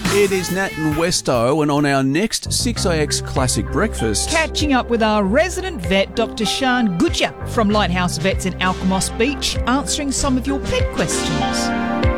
It is Nat and Westo, and on our next 6AX Classic Breakfast, catching up with our resident vet, Dr. Shan Gutja from Lighthouse Vets in Alkimos Beach, answering some of your pet questions.